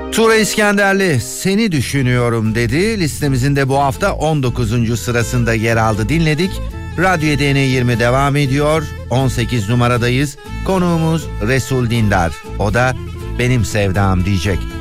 Tura İskenderli Seni Düşünüyorum dedi. Listemizin de bu hafta 19. sırasında yer aldı, dinledik. Radyo EDN 20 devam ediyor. 18 numaradayız. Konuğumuz Resul Dindar. O da Benim Sevdam diyecek.